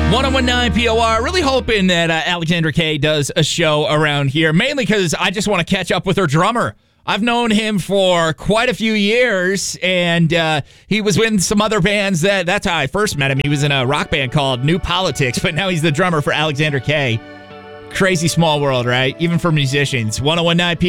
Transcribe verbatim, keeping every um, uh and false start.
ten nineteen P O R. Really hoping that uh, Alexandra Kay does a show around here, mainly because I just want to catch up with her drummer. I've known him for quite a few years, and uh, he was with some other bands. That That's how I first met him. He was in a rock band called New Politics, but now he's the drummer for Alexandra Kay. Crazy small world, right? Even for musicians. ten nineteen P O R.